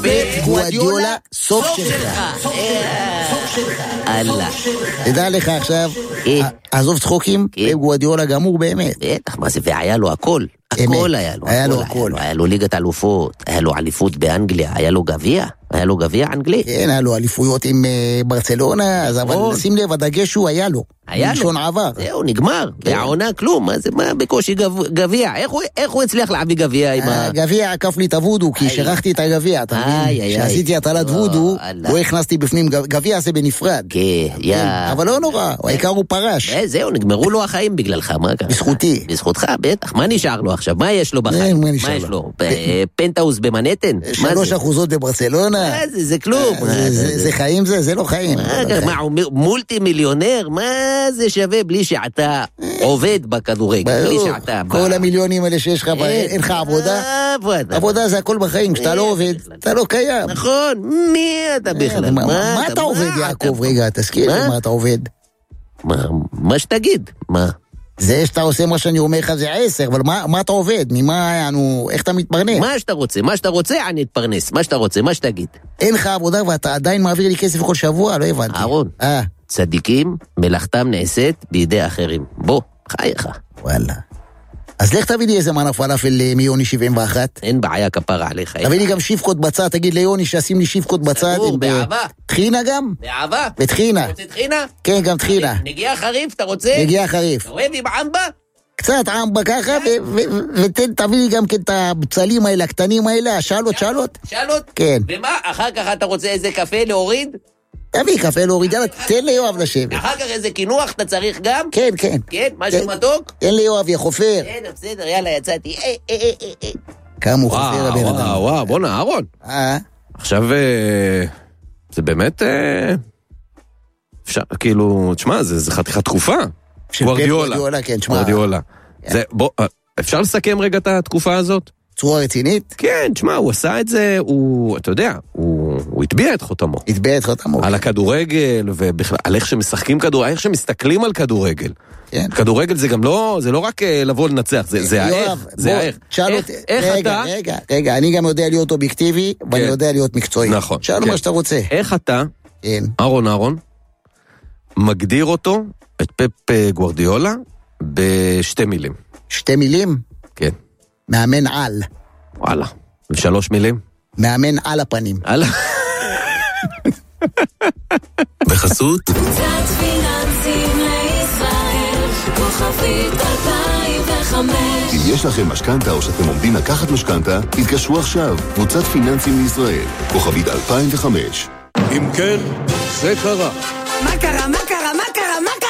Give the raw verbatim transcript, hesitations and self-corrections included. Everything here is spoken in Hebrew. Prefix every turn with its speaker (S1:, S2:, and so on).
S1: פפ גוארדיולה, סוף שלך.
S2: אללה.
S1: תדע לך עכשיו, עזוב צחוקים, פפ גוארדיולה גמור באמת.
S2: בטח, מה זה, והיה לו הכל. הכל היה לו.
S1: היה לו הכל.
S2: היה לו ליגת אלופות, היה לו אליפות באנגליה, היה לו גביע, היה לו גביע אנגלי.
S1: כן, היה לו אליפויות עם ברצלונה, אז אבל שים לב, הדגש הוא היה לו.
S2: היה לו.
S1: מלשון עבר.
S2: זהו, נגמר. והעונה כלום, מה זה, מה בקושי גביע? איך הוא הצליח להביא גביע עם ה...
S1: הגביע עקף לי את הוודו, כי שרחתי את הגביע, אתה מבין? כשעשיתי הטלת וודו, לא הכנסתי בפנים גביע, זה בנפרד.
S2: כן, יא.
S1: אבל לא נורא, העיקר הוא פרש.
S2: זהו, נגמרו לו החיים בגללך, מה קרה?
S1: בזכותי.
S2: בזכותך, בטח. מה נשאר לו עכשיו? מה יש לו בחיים?
S1: מה יש לו?
S2: פנטהאוס במנהטן?
S1: שלוש אחוזות בברצלונה.
S2: זה כלום.
S1: זה חיים זה? זה לא חיים.
S2: מה, הוא מולטי מיליונר? מה זה שווה בלי שאתה עובד בכדורגל? בלי שאתה...
S1: כל המיליונים האלה שיש לך, אין לך עבודה? עבודה זה הכל בחיים. כשאתה לא עובד, אתה לא קיים.
S2: נכון. מי אתה בכלל?
S1: מה אתה עובד, יעקב? רגע, תזכיר לי מה אתה עובד.
S2: מה שתגיד. מה?
S1: זה שאתה עושה מה שאני אומר לך זה עשר, אבל מה, מה אתה עובד? ממה, אנו, איך אתה מתפרנס?
S2: מה שאתה רוצה, מה שאתה רוצה, אני אתפרנס. מה שאתה רוצה, מה שתגיד.
S1: אין לך עבודה ואתה עדיין מעביר לי כסף כל שבוע? לא הבנתי.
S2: אהרון,
S1: אה.
S2: צדיקים, מלאכתם נעשית בידי אחרים. בוא, חייך.
S1: וואלה. אז לך תביא לי איזה מנה פלאפל מיוני שבעים ואחת.
S2: אין בעיה כפרה עליך.
S1: תביא לי גם שיפקות בצד, תגיד ליוני שעשים לי שיפקות בצד.
S2: סגור, באהבה.
S1: תחינה גם?
S2: באהבה.
S1: בתחינה.
S2: אתה רוצה תחינה?
S1: כן, גם תחינה.
S2: נגיע חריף, אתה רוצה?
S1: נגיע חריף.
S2: אתה אוהב עם עמבה?
S1: קצת עמבה ככה, ותביא לי גם כן את הבצלים האלה, הקטנים האלה, השאלות, שאלות.
S2: שאלות?
S1: כן.
S2: ומה, אחר כך אתה רוצה איזה קפה להוריד?
S1: תביא קפה להוריד, יאללה, תן ליואב לשבת.
S2: אחר כך איזה כינוח אתה צריך גם?
S1: כן, כן.
S2: כן, משהו מתוק?
S1: תן ליואב, יא חופר.
S2: בסדר, בסדר, יאללה, יצאתי. אה, אה, אה, אה.
S1: כמה הוא חופר הבן אדם.
S3: וואו, וואו, בוא נערון.
S1: אה?
S3: עכשיו, זה באמת, אפשר, כאילו, תשמע, זה חתיכת תקופה.
S1: גוארדיולה, כן, תשמע.
S3: גוארדיולה. בוא, אפשר לסכם רגע את התקופה הזאת?
S1: צורה רצינית?
S3: כן, תשמע, הוא עשה את זה, הוא, אתה יודע, הוא, הוא התביע את חותמו.
S1: התביע את חותמו.
S3: על הכדורגל, ובכלל, על איך שמשחקים כדורגל, איך שמסתכלים על כדורגל.
S1: כן.
S3: כדורגל זה גם לא, זה לא רק לבוא לנצח, זה, זה האיך, זה האיך.
S1: איך, איך
S3: אתה...
S1: רגע, רגע, אני גם יודע להיות אובייקטיבי, ואני יודע להיות מקצועי.
S3: נכון.
S1: שאלו מה שאתה רוצה.
S3: איך אתה,
S1: כן.
S3: אהרון אהרון, מגדיר אותו, את פפ גוארדיולה, בשתי מילים.
S1: שתי מילים?
S3: כן.
S1: מאמן על.
S3: וואלה. ושלוש מילים? מאמן
S1: על הפנים.
S3: על...
S4: בחסות?
S5: קצת פיננסים לישראל, כוכבית אלפיים וחמש.
S4: אם יש לכם משכנתה או שאתם עומדים לקחת משכנתה, התקשרו עכשיו. קבוצת פיננסים לישראל, כוכבית אלפיים וחמש.
S6: אם כן, זה קרה.
S5: מה קרה? מה קרה? מה קרה? מה קרה?